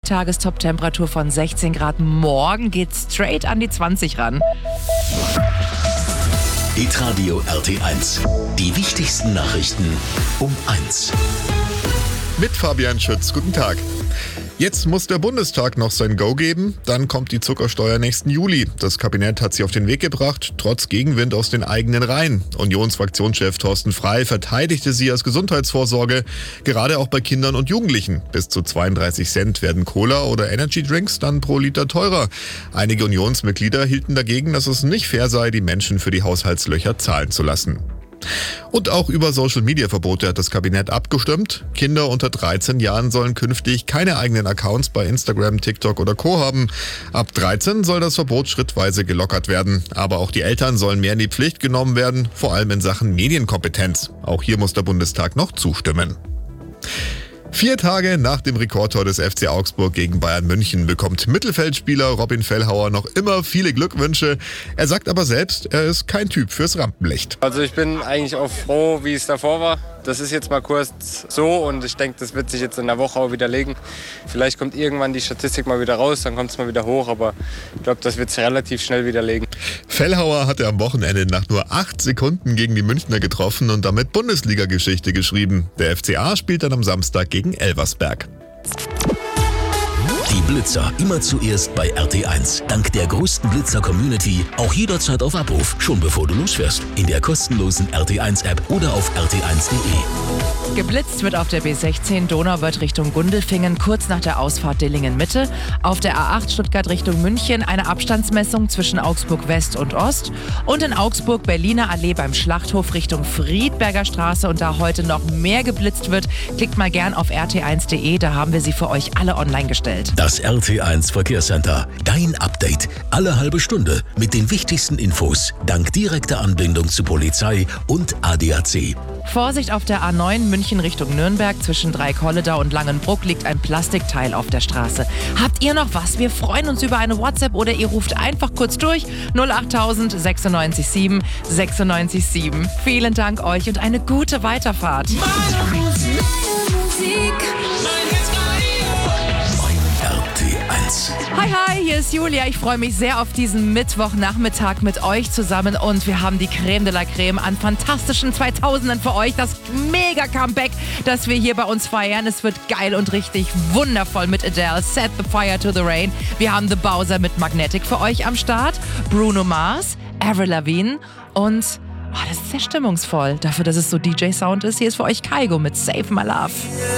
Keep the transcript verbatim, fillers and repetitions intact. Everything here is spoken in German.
Tagestop-Temperatur von sechzehn Grad. Morgen geht's straight an die zwanzig ran. Hitradio R T eins. Die wichtigsten Nachrichten um eins. Mit Fabian Schütz. Guten Tag. Jetzt muss der Bundestag noch sein Go geben, dann kommt die Zuckersteuer nächsten Juli. Das Kabinett hat sie auf den Weg gebracht, trotz Gegenwind aus den eigenen Reihen. Unionsfraktionschef Thorsten Frey verteidigte sie als Gesundheitsvorsorge, gerade auch bei Kindern und Jugendlichen. Bis zu zweiunddreißig Cent werden Cola oder Energydrinks dann pro Liter teurer. Einige Unionsmitglieder hielten dagegen, dass es nicht fair sei, die Menschen für die Haushaltslöcher zahlen zu lassen. Und auch über Social-Media-Verbote hat das Kabinett abgestimmt. Kinder unter dreizehn Jahren sollen künftig keine eigenen Accounts bei Instagram, TikTok oder Co. haben. Ab dreizehn soll das Verbot schrittweise gelockert werden. Aber auch die Eltern sollen mehr in die Pflicht genommen werden, vor allem in Sachen Medienkompetenz. Auch hier muss der Bundestag noch zustimmen. Vier Tage nach dem Rekordtor des F C Augsburg gegen Bayern München bekommt Mittelfeldspieler Robin Fellhauer noch immer viele Glückwünsche. Er sagt aber selbst, er ist kein Typ fürs Rampenlicht. Also ich bin eigentlich auch froh, wie es davor war. Das ist jetzt mal kurz so und ich denke, das wird sich jetzt in der Woche auch widerlegen. Vielleicht kommt irgendwann die Statistik mal wieder raus, dann kommt es mal wieder hoch, aber ich glaube, das wird sich relativ schnell widerlegen. Fellhauer hatte am Wochenende nach nur acht Sekunden gegen die Münchner getroffen und damit Bundesliga-Geschichte geschrieben. Der F C A spielt dann am Samstag gegen Elversberg. Die Blitzer immer zuerst bei R T eins. Dank der größten Blitzer-Community auch jederzeit auf Abruf, schon bevor du losfährst. In der kostenlosen R T eins App oder auf r t eins punkt d e. Geblitzt wird auf der B sechzehn Donauwörth Richtung Gundelfingen kurz nach der Ausfahrt Dillingen-Mitte. Auf der A acht Stuttgart Richtung München eine Abstandsmessung zwischen Augsburg West und Ost. Und in Augsburg Berliner Allee beim Schlachthof Richtung Friedberger Straße. Und da heute noch mehr geblitzt wird, klickt mal gern auf r t eins punkt d e. Da haben wir sie für euch alle online gestellt. Das R T eins Verkehrscenter. Dein Update. Alle halbe Stunde mit den wichtigsten Infos. Dank direkter Anbindung zu Polizei und A D A C. Vorsicht auf der A neun München Richtung Nürnberg. Zwischen Dreikolledau und Langenbruck liegt ein Plastikteil auf der Straße. Habt ihr noch was? Wir freuen uns über eine WhatsApp oder ihr ruft einfach kurz durch. null acht tausend sechsundneunzig sieben sechsundneunzig sieben. Vielen Dank euch und eine gute Weiterfahrt. Mein R T eins. Hi, hi, hier ist Julia. Ich freue mich sehr auf diesen Mittwochnachmittag mit euch zusammen und wir haben die Creme de la Creme an fantastischen zweitausendern für euch. Das Mega-Comeback, das wir hier bei uns feiern. Es wird geil und richtig wundervoll mit Adele, Set the Fire to the Rain. Wir haben The Bowser mit Magnetic für euch am Start, Bruno Mars, Avril Lavigne und oh, das ist sehr stimmungsvoll. Dafür, dass es so D J-Sound ist, hier ist für euch Kygo mit Save My Love.